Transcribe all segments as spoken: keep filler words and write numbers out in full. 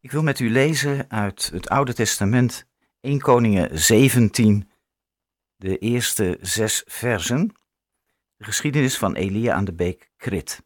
Ik wil met u lezen uit het Oude Testament, Eerste Koningen zeventien, de eerste zes versen, de geschiedenis van Elia aan de beek Krit.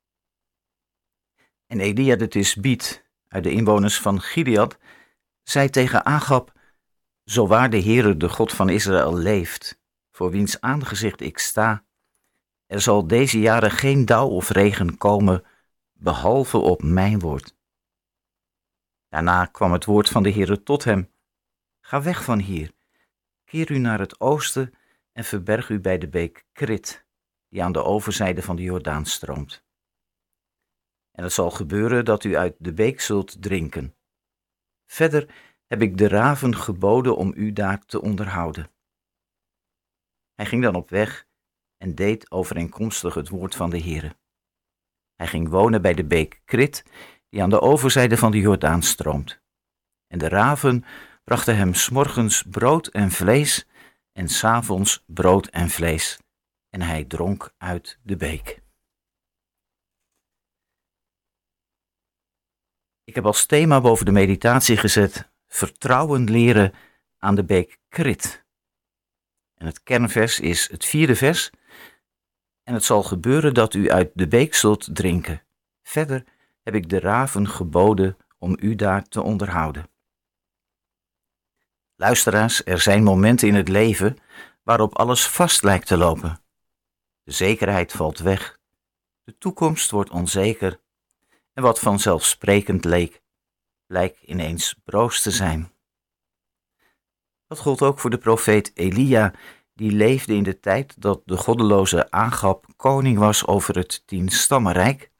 En Elia de Tisbiet, uit de inwoners van Gilead, zei tegen Agab: Zo waar de Heere, de God van Israël, leeft, voor wiens aangezicht ik sta, er zal deze jaren geen dauw of regen komen, behalve op mijn woord. Daarna kwam het woord van de Heere tot hem: Ga weg van hier, keer u naar het oosten en verberg u bij de beek Krit, die aan de overzijde van de Jordaan stroomt. En het zal gebeuren dat u uit de beek zult drinken. Verder heb ik de raven geboden om u daar te onderhouden. Hij ging dan op weg en deed overeenkomstig het woord van de Heere. Hij ging wonen bij de beek Krit, die aan de overzijde van de Jordaan stroomt. En de raven brachten hem 's morgens brood en vlees en 's avonds brood en vlees. En hij dronk uit de beek. Ik heb als thema boven de meditatie gezet: vertrouwen leren aan de beek Krit. En het kernvers is het vierde vers. En het zal gebeuren dat u uit de beek zult drinken. Verder heb ik de raven geboden om u daar te onderhouden. Luisteraars, er zijn momenten in het leven waarop alles vast lijkt te lopen. De zekerheid valt weg, de toekomst wordt onzeker en wat vanzelfsprekend leek, lijkt ineens broos te zijn. Dat gold ook voor de profeet Elia, die leefde in de tijd dat de goddeloze Agab koning was over het tienstammenrijk